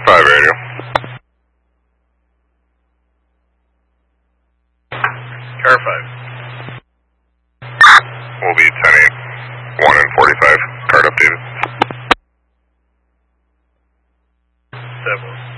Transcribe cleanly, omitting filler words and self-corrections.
5 radio. Car 5. Will be 10-8, 1 and 45. Card updated. 7.